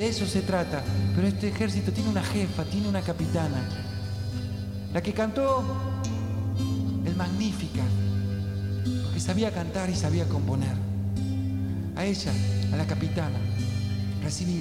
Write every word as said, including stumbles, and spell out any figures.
De eso se trata. Pero este ejército tiene una jefa, tiene una capitana. La que cantó el Magnífica, porque sabía cantar y sabía componer. A ella, a la capitana, recibí